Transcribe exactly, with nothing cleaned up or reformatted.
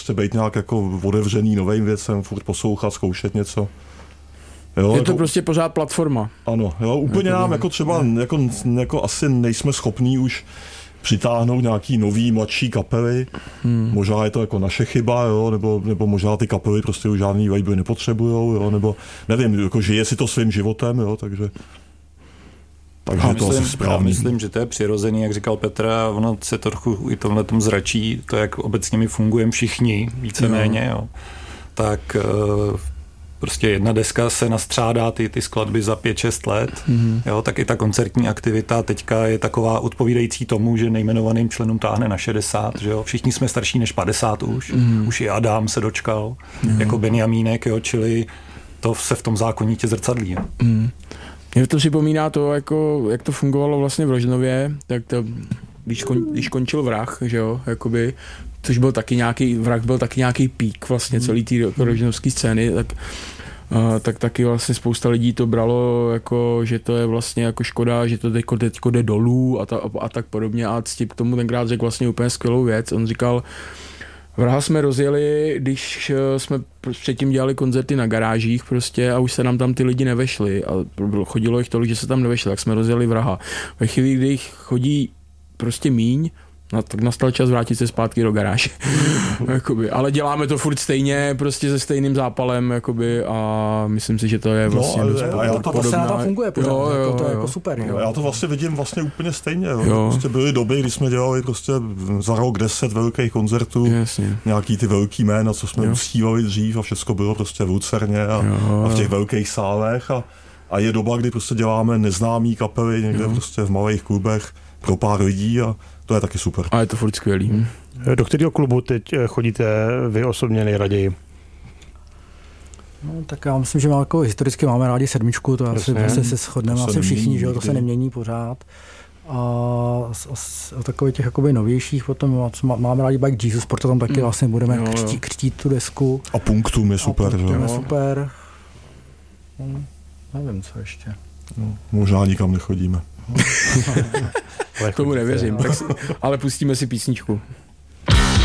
prostě být nějak jako otevřený novým věcem, furt poslouchat, zkoušet něco. Jo, je jako, to prostě pořád platforma. Ano, jo, úplně jako nám jako třeba jako, jako asi nejsme schopní už přitáhnout nějaký nový, mladší kapely. Hmm. Možná je to jako naše chyba, jo, nebo, nebo možná ty kapely prostě už žádný vibe nepotřebujou, jo, nebo nevím, jako žije si to svým životem, jo, takže takže to myslím, asi správný. Já myslím, že to je přirozený, jak říkal Petr, a ono se trochu i tomhle tom zračí, to, jak obecně my fungujeme všichni, víceméně, jo. Tak prostě jedna deska se nastřádá ty, ty skladby za pět šest let, mm-hmm. jo, tak i ta koncertní aktivita teďka je taková odpovídající tomu, že nejmenovaným členům táhne na šedesát, že jo, všichni jsme starší než padesát už, mm-hmm. už i Adam se dočkal, mm-hmm. jako Benjamínek, jo, čili to se v tom zákonitě zrcadlí. Jo. Mm. Mě to připomíná to, jako, jak to fungovalo vlastně v Rožnově, tak to, když, kon, když končil Vrah, že jo, jakoby, což byl taky nějaký, Vrah byl taky nějaký pík vlastně celý té jako rožnovské scény, tak, uh, tak taky vlastně spousta lidí to bralo jako, že to je vlastně jako škoda, že to teďko, teďko jde dolů a, ta, a, a tak podobně a Ctip k tomu tenkrát řekl vlastně úplně skvělou věc. On říkal, Vraha jsme rozjeli, když jsme předtím dělali koncerty na garážích prostě a už se nám tam ty lidi nevešli a chodilo jich tolik, že se tam nevešli, tak jsme rozjeli Vraha. Ve chvíli, kdy jich chodí prostě míň, no, tak nastal čas vrátit se zpátky do garáže. jakoby. Ale děláme to furt stejně, prostě se stejným zápalem jakoby, a myslím si, že to je vlastně no, dost a já to vlastně tam funguje pořád, jo, jo, jako, to je jo. jako super. Jo. Já to vlastně vidím vlastně úplně stejně. Jo. Jo. Prostě byly doby, kdy jsme dělali prostě za rok deset velkých koncertů, jasně. Nějaký ty velký jména, co jsme uctívali dřív a všechno bylo prostě v Lucerně a, a v těch velkých sálech a, a je doba, kdy prostě děláme neznámý kapely někde jo. prostě v malých klubech pro pár lidí a to je taky super. A je to furt skvělý. Hm. Do kterého klubu teď chodíte vy osobně nejraději? No, tak já myslím, že máme jako historicky máme rádi sedmičku, to asi, asi se shodneme, asi všichni, že jo, to se nemění pořád. A o takových těch jakoby novějších potom máme rádi Bike Jesus, proto tam taky mm. vlastně budeme jo, křtít, křtít tu desku. A Punktum je super. A Punktum je super. No, nevím, co ještě. No, možná nikam nechodíme. Tomu nevěřím, tak si, ale pustíme si písničku.